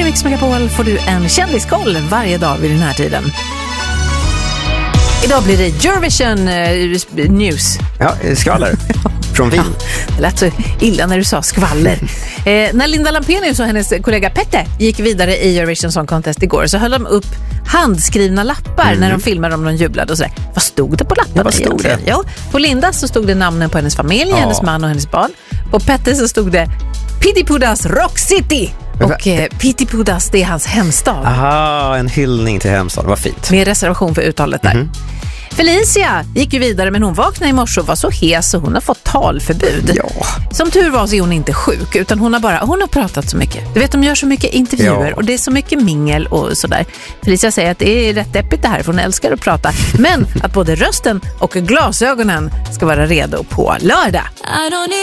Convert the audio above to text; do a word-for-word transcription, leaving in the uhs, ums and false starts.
i Mix Megapol får du en kändiskoll varje dag vid den här tiden. Idag blir det Eurovision uh, News. Ja, skvaller. Från Wien. Ja, det lät så illa när du sa skvaller. eh, när Linda Lampenius och hennes kollega Petter gick vidare i Eurovision Song Contest igår så höll de upp handskrivna lappar mm. när de filmade om de jublade och sådär. Vad stod det på lapparna? Ja, vad stod det? Jo, på Linda så stod det namnen på hennes familj, ja. hennes man och hennes barn. På Petter så stod det Pittipudas Rock City. Och eh, Pittipudas, det är hans hemstad. Aha, en hyllning till hemstaden, vad fint. Med reservation för uttalet där. Mm-hmm. Felicia gick ju vidare, men hon vaknade i morse och var så hes så hon har fått talförbud. Ja. Som tur var så är hon inte sjuk, utan hon har bara hon har pratat så mycket. Du vet, de gör så mycket intervjuer ja. och det är så mycket mingel och sådär. Felicia säger att det är rätt deppigt det här, för hon älskar att prata. Men att både rösten och glasögonen ska vara redo på lördag.